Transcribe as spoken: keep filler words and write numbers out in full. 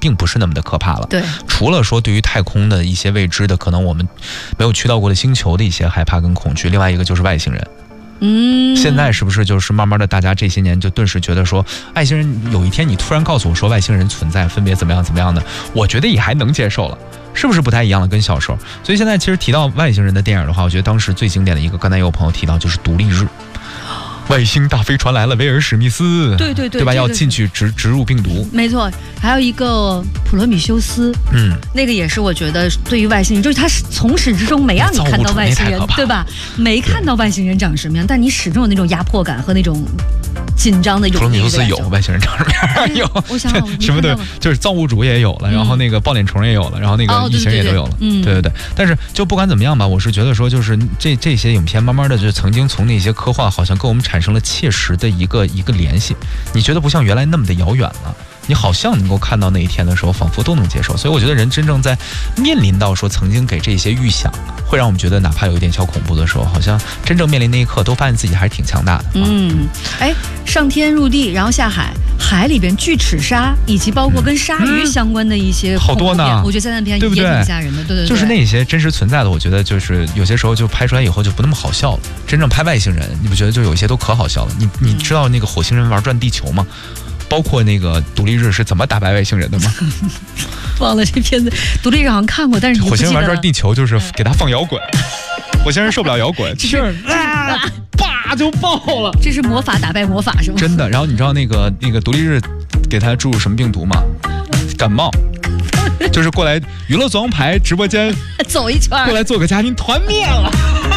并不是那么的可怕了。 对， 除了说对于太空的一些未知的，可能我们没有去到过的星球的一些害怕跟恐惧，另外一个就是外星人。 嗯， 现在是不是就是慢慢的，大家这些年就顿时觉得说，外星人有一天你突然告诉我说外星人存在，分别怎么样怎么样的，我觉得也还能接受了，是不是不太一样了？跟小时候。所以现在其实提到外星人的电影的话，我觉得当时最经典的一个，刚才也有朋友提到，就是《独立日》。外星大飞船来了，威尔史密斯， 对对对， 对吧？ 这个、 要进去植植入病毒， 没错。还有一个普罗米修斯， 嗯， 那个也是我觉得对于外星人，就是他从始至终没让你看到外星人，对吧？没看到外星人长什么样，但你始终有那种压迫感和那种紧张的。 普罗米修斯有外星人长什么样？有， 我想想什么的，就是造物主也有了，然后那个抱脸虫也有了，然后那个异形也都有了， 嗯， 对对对。但是就不管怎么样吧，我是觉得说，就是这这些影片慢慢的就曾经从那些科幻，好像跟我们产生了切实的一个一个联系，你觉得不像原来那么的遥远了，你好像能够看到那一天的时候，仿佛都能接受。所以我觉得人真正在面临到说曾经给这些预想，会让我们觉得哪怕有一点小恐怖的时候，好像真正面临那一刻，都发现自己还是挺强大的。 嗯，哎，上天入地，然后下海，海里边巨齿鲨，以及包括跟鲨鱼相关的一些、嗯、 好多呢。 我觉得灾难片也挺吓人的，对对对， 就是那些真实存在的，我觉得就是有些时候就拍出来以后就不那么好笑了。真正拍外星人，你不觉得就有一些都可好笑了？你你知道那个火星人玩转地球吗？包括那个独立日是怎么打败外星人的吗？ 忘了这片子，独立日好像看过，但是火星人玩转地球就是给他放摇滚，火星人受不了摇滚，气儿啊，叭就爆了。 这是魔法打败魔法是吗？ 真的。然后你知道那个那个独立日给他注入什么病毒吗？感冒。就是过来娱乐总王牌直播间走一圈， 过来做个嘉宾，团灭了。